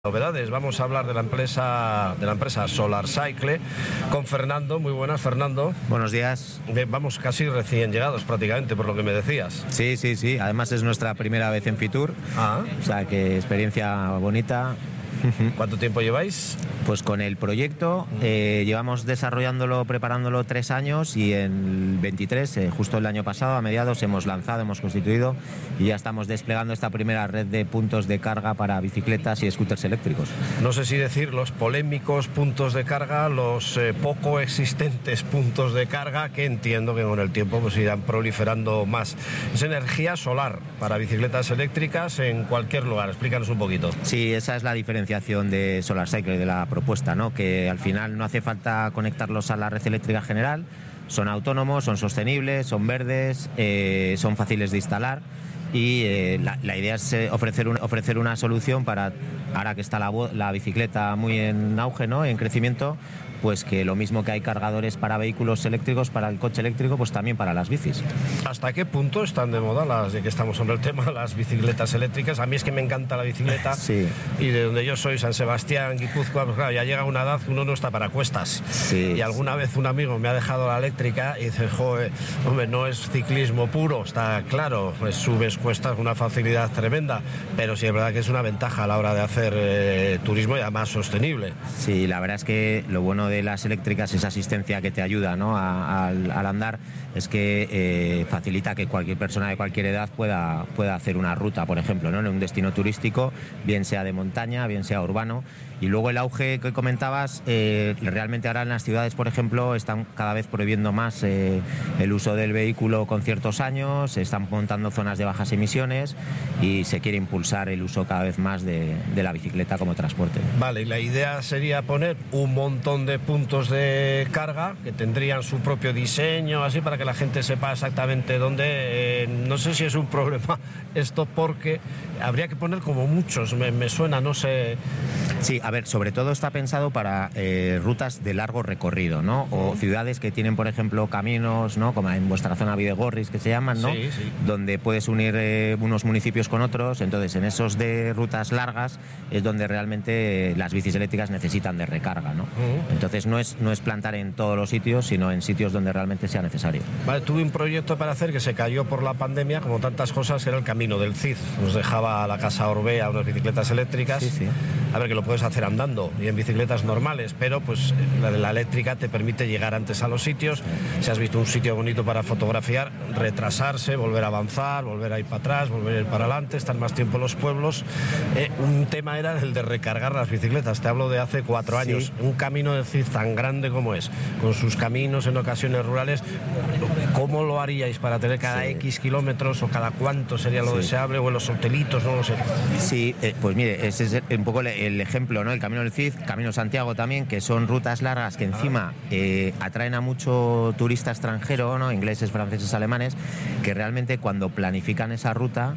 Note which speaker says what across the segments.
Speaker 1: Novedades, vamos a hablar de la empresa Solar Cycle con Fernando. Muy buenas, Fernando.
Speaker 2: Buenos días.
Speaker 1: Vamos casi recién llegados prácticamente, por lo que me decías.
Speaker 2: Sí. Además es nuestra primera vez en Fitur. O sea que experiencia bonita.
Speaker 1: ¿Cuánto tiempo lleváis?
Speaker 2: Pues con el proyecto llevamos desarrollándolo, preparándolo 3 años y en el 23, justo el año pasado, a mediados, hemos lanzado, hemos constituido y ya estamos desplegando esta primera red de puntos de carga para bicicletas y scooters eléctricos.
Speaker 1: No sé si decir los polémicos puntos de carga, los poco existentes puntos de carga, que entiendo que con el tiempo pues irán proliferando más. Es energía solar para bicicletas eléctricas en cualquier lugar. Explícanos un poquito.
Speaker 2: Sí, esa es la diferenciación de Solar Cycle, de la propuesta, ¿no? Que al final no hace falta conectarlos a la red eléctrica general, son autónomos, son sostenibles, son verdes, son fáciles de instalar y la idea es ofrecer una solución para, ahora que está la bicicleta muy en auge, ¿no? En crecimiento, pues que lo mismo que hay cargadores para vehículos eléctricos, para el coche eléctrico, pues también para las bicis.
Speaker 1: ¿Hasta qué punto están de moda, ya que estamos sobre el tema, las bicicletas eléctricas? A mí es que me encanta la bicicleta.
Speaker 2: Sí.
Speaker 1: Y de donde yo soy, San Sebastián, Guipúzcoa, pues claro, ya llega una edad que uno no está para cuestas.
Speaker 2: Sí.
Speaker 1: Y alguna vez un amigo me ha dejado la eléctrica y dice, joder, hombre, no es ciclismo puro, está claro, pues subes cuestas con una facilidad tremenda, pero sí es verdad que es una ventaja a la hora de hacer turismo y además sostenible.
Speaker 2: Sí, la verdad es que lo bueno de las eléctricas, esa asistencia que te ayuda, ¿no? al andar, es que facilita que cualquier persona de cualquier edad pueda hacer una ruta, por ejemplo, ¿no? En un destino turístico, bien sea de montaña, bien sea urbano. Y luego el auge que comentabas, realmente ahora en las ciudades, por ejemplo, están cada vez prohibiendo más el uso del vehículo con ciertos años, se están montando zonas de bajas emisiones y se quiere impulsar el uso cada vez más de la bicicleta como transporte.
Speaker 1: Vale, y la idea sería poner un montón de puntos de carga que tendrían su propio diseño, así para que la gente sepa exactamente dónde. No sé si es un problema esto, porque habría que poner como muchos, me suena, no sé.
Speaker 2: Sí, a ver, sobre todo está pensado para rutas de largo recorrido, ¿no? O ciudades que tienen, por ejemplo, caminos, ¿no? Como en vuestra zona Bidegorris, que se llaman, ¿no?
Speaker 1: Sí.
Speaker 2: Donde puedes unir unos municipios con otros. Entonces, en esos de rutas largas es donde realmente las bicis eléctricas necesitan de recarga, ¿no? Entonces, no es plantar en todos los sitios, sino en sitios donde realmente sea necesario.
Speaker 1: Vale, tuve un proyecto para hacer que se cayó por la pandemia, como tantas cosas, que era el camino del Cid. Nos dejaba a la Casa Orbea unas bicicletas eléctricas.
Speaker 2: Sí.
Speaker 1: A ver, que lo puedes hacer andando y en bicicletas normales, pero pues la eléctrica te permite llegar antes a los sitios. Si has visto un sitio bonito para fotografiar, retrasarse, volver a avanzar, volver a ir para atrás, volver a ir para adelante, estar más tiempo en los pueblos. Un tema era el de recargar las bicicletas, te hablo de hace 4 años.
Speaker 2: Sí.
Speaker 1: Un camino del Cid tan grande como es, con sus caminos en ocasiones rurales, ¿cómo lo haríais para tener cada X kilómetros o cada cuánto sería lo deseable? O en los hotelitos, no lo sé.
Speaker 2: Sí, pues mire, ese es un poco el ejemplo, ¿no? El Camino del Cid, Camino Santiago también, que son rutas largas que encima atraen a mucho turista extranjero, ¿no? Ingleses, franceses, alemanes, que realmente cuando planifican esa ruta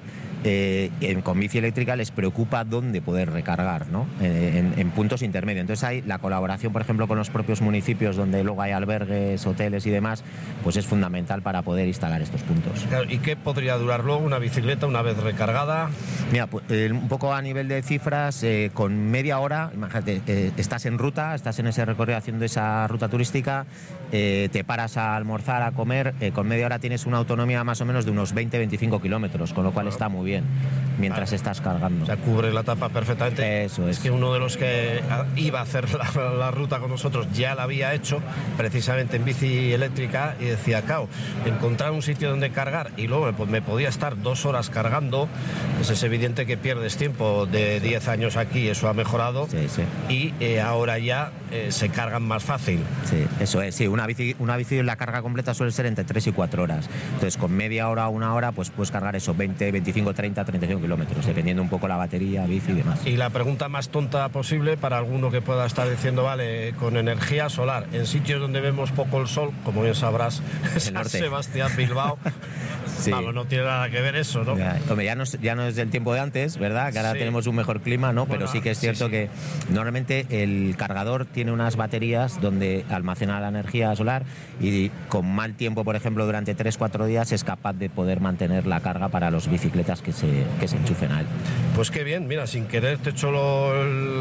Speaker 2: con bici eléctrica les preocupa dónde poder recargar, ¿no? En puntos intermedios. Entonces hay la colaboración, por ejemplo, con los propios municipios donde luego hay albergues, hoteles y demás, pues es fundamental para poder instalar estos puntos.
Speaker 1: Claro, ¿y qué podría durar luego una bicicleta una vez recargada?
Speaker 2: Mira, pues, un poco a nivel de cifras, con media hora, imagínate, estás en ruta, estás en ese recorrido haciendo esa ruta turística, te paras a almorzar, a comer, con media hora tienes una autonomía más o menos de unos 20-25 kilómetros, con lo cual está muy bien mientras estás cargando.
Speaker 1: O sea, cubre la etapa perfectamente.
Speaker 2: Eso es.
Speaker 1: Es que uno de los que iba a hacer la ruta con nosotros ya la había hecho precisamente en bici eléctrica y decía, claro, encontrar un sitio donde cargar y luego pues, me podía estar 2 horas cargando, pues es evidente que pierdes tiempo. De 10 años aquí eso ha mejorado.
Speaker 2: Sí.
Speaker 1: Y ahora ya se cargan más fácil.
Speaker 2: Sí, eso es. Sí, una bici en la carga completa suele ser entre 3 y 4 horas. Entonces, con media hora o 1 hora, pues puedes cargar eso, 20, 25, 30, 35 kilómetros, dependiendo un poco la batería, bici y demás.
Speaker 1: Y la pregunta más tonta posible para alguno que pueda estar diciendo, vale, con energía solar, en sitios donde vemos poco el sol, como bien sabrás, San Sebastián, Bilbao, sí. Vamos, no tiene nada que ver eso, ¿no?
Speaker 2: Hombre, ya no es del tiempo de antes, ¿verdad? Que ahora tenemos un mejor clima, ¿no? Bueno, pero sí que es cierto que normalmente el cargador tiene unas baterías donde almacena la energía solar y con mal tiempo, por ejemplo, durante 3-4 días es capaz de poder mantener la carga para las bicicletas que se enchufen a él.
Speaker 1: Pues qué bien, mira, sin querer te echo